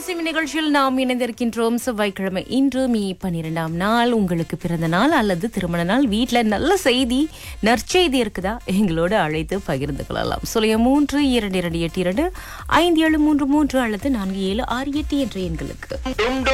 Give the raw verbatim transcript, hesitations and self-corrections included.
இசை நிகழ்ச்சியில் நாம் இணைந்திருக்கின்றோம். செவ்வாய்க்கிழமை இன்று மே பன்னிரெண்டாம் நாள். உங்களுக்கு பிறந்த நாள் அல்லது திருமண நாள், வீட்டுல நல்ல செய்தி, நற்செய்தி இருக்குதா, எங்களோட அழைத்து பகிர்ந்து கொள்ளலாம். சுழிய மூன்று இரண்டு இரண்டு எட்டு இரண்டு ஐந்து ஏழு மூன்று மூன்று அல்லது நான்கு ஏழு ஆறு எட்டு என்ற எண்களுக்கு.